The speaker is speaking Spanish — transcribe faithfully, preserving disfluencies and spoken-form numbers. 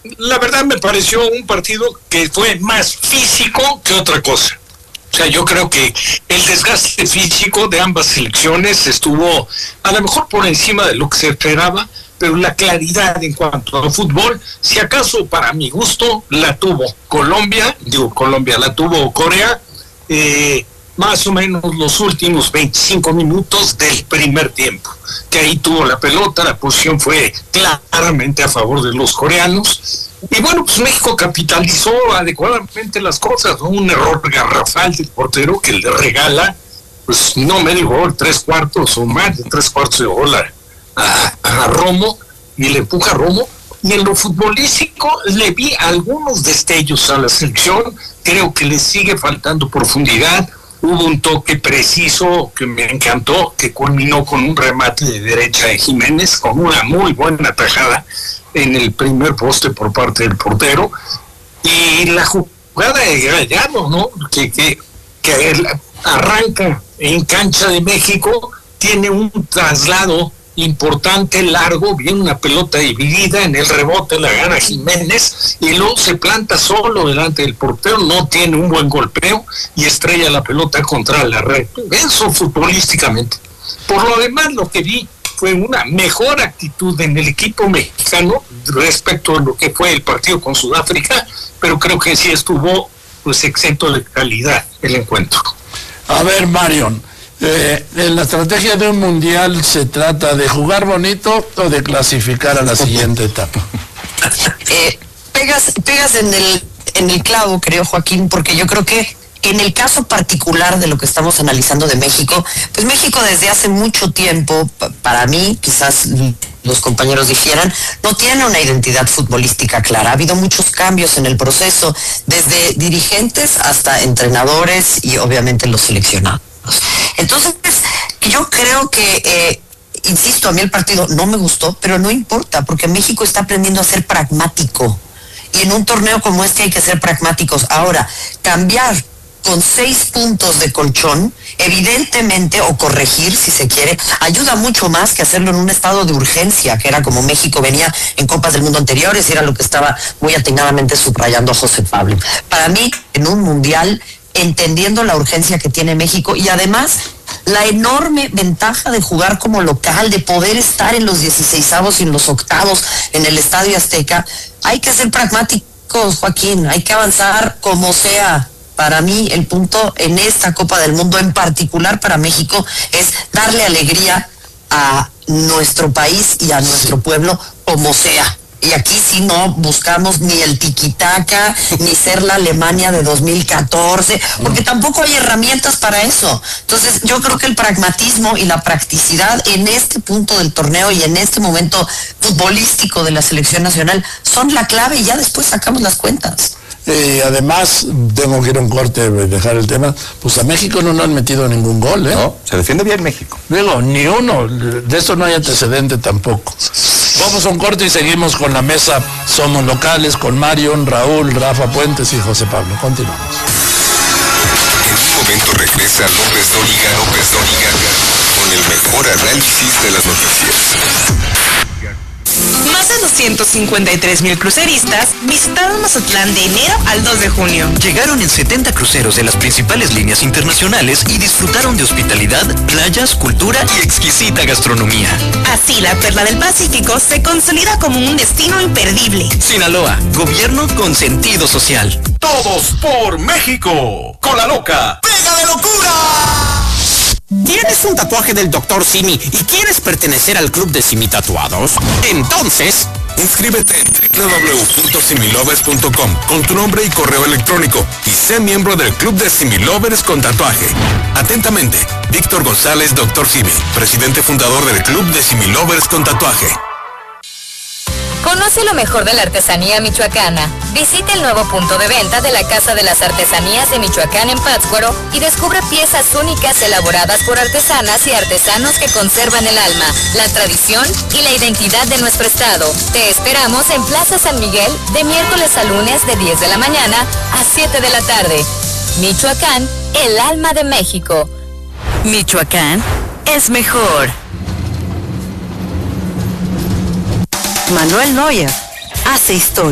la verdad me pareció un partido que fue más físico que otra cosa. O sea, yo creo que el desgaste físico de ambas selecciones estuvo a lo mejor por encima de lo que se esperaba, pero la claridad en cuanto a fútbol, si acaso para mi gusto, la tuvo Colombia, digo Colombia, la tuvo Corea, eh, más o menos los últimos veinticinco minutos del primer tiempo, que ahí tuvo la pelota, la posición fue claramente a favor de los coreanos, y bueno, pues México capitalizó adecuadamente las cosas, ¿no? Un error garrafal del portero que le regala, pues no medio gol, tres cuartos o más de tres cuartos de gol a, a, a Romo, y le empuja a Romo, y en lo futbolístico le vi algunos destellos a la selección, creo que le sigue faltando profundidad. Hubo un toque preciso que me encantó, que culminó con un remate de derecha de Jiménez, con una muy buena tajada en el primer poste por parte del portero. Y la jugada de Gallardo, ¿no? Que, que, que él arranca en cancha de México, tiene un traslado importante, largo, viene una pelota dividida, en el rebote la gana Jiménez y luego se planta solo delante del portero, no tiene un buen golpeo y estrella la pelota contra la red. Eso futbolísticamente. Por lo demás, lo que vi fue una mejor actitud en el equipo mexicano respecto a lo que fue el partido con Sudáfrica, pero creo que sí estuvo pues exento de calidad el encuentro. A ver, Marion, Eh, en la estrategia de un mundial se trata de jugar bonito o de clasificar a la siguiente etapa. Eh, pegas, pegas en el, en el clavo, creo, Joaquín, porque yo creo que en el caso particular de lo que estamos analizando de México, pues México desde hace mucho tiempo, para mí, quizás los compañeros difieran, no tiene una identidad futbolística clara. Ha habido muchos cambios en el proceso, desde dirigentes hasta entrenadores y obviamente los seleccionados. Entonces, yo creo que, eh, insisto, a mí el partido no me gustó, pero no importa, porque México está aprendiendo a ser pragmático. Y en un torneo como este hay que ser pragmáticos. Ahora, cambiar con seis puntos de colchón, evidentemente, o corregir, si se quiere, ayuda mucho más que hacerlo en un estado de urgencia, que era como México venía en Copas del Mundo anteriores, y era lo que estaba muy atinadamente subrayando José Pablo. Para mí, en un mundial, entendiendo la urgencia que tiene México y además la enorme ventaja de jugar como local, de poder estar en los dieciseisavos y en los octavos en el Estadio Azteca, hay que ser pragmáticos, Joaquín, hay que avanzar como sea. Para mí el punto en esta Copa del Mundo, en particular para México, es darle alegría a nuestro país y a nuestro pueblo como sea. Y aquí sí no buscamos ni el tiquitaca, ni ser la Alemania de dos mil catorce, porque tampoco hay herramientas para eso. Entonces yo creo que el pragmatismo y la practicidad en este punto del torneo y en este momento futbolístico de la selección nacional son la clave y ya después sacamos las cuentas. Eh, además, tengo que ir a un corte, dejar el tema, pues a México no nos han metido ningún gol, ¿eh? No, se defiende bien México. Digo, ni uno, de eso no hay antecedente tampoco. Vamos a un corte y seguimos con la mesa Somos Locales, con Marion, Raúl, Rafa Puentes y José Pablo. Continuamos. En un momento regresa López Dóriga, López Dóriga, con el mejor análisis de las noticias. Más de doscientos cincuenta y tres mil cruceristas visitaron Mazatlán de enero al dos de junio. Llegaron en setenta cruceros de las principales líneas internacionales y disfrutaron de hospitalidad, playas, cultura y exquisita gastronomía. Así, la Perla del Pacífico se consolida como un destino imperdible. Sinaloa, gobierno con sentido social. Todos por México. Con la loca. ¡Pega de locura! ¿Tienes un tatuaje del doctor Simi y quieres pertenecer al club de Simi Tatuados? Entonces, inscríbete en doble u doble u doble u punto similovers punto com con tu nombre y correo electrónico y sé miembro del club de Similovers con tatuaje. Atentamente, Víctor González, doctor Simi, presidente fundador del club de Similovers con tatuaje. Conoce lo mejor de la artesanía michoacana. Visita el nuevo punto de venta de la Casa de las Artesanías de Michoacán en Pátzcuaro y descubre piezas únicas elaboradas por artesanas y artesanos que conservan el alma, la tradición y la identidad de nuestro estado. Te esperamos en Plaza San Miguel de miércoles a lunes de diez de la mañana a siete de la tarde. Michoacán, el alma de México. Michoacán es mejor. Manuel Neuer hace historia.